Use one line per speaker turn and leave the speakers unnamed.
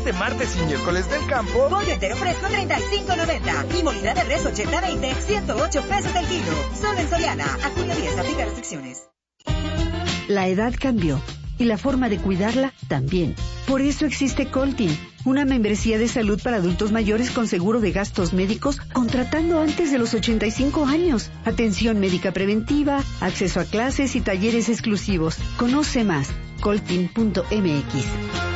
este martes y miércoles del campo,
pollo entero fresco 35.90 y molida de res 80-20, 108 pesos el kilo. Solo en Soriana. A junio 10, aplica restricciones.
La edad cambió y la forma de cuidarla también. Por eso existe Coltin, una membresía de salud para adultos mayores con seguro de gastos médicos contratando antes de los 85 años. Atención médica preventiva, acceso a clases y talleres exclusivos. Conoce más, coltin.mx.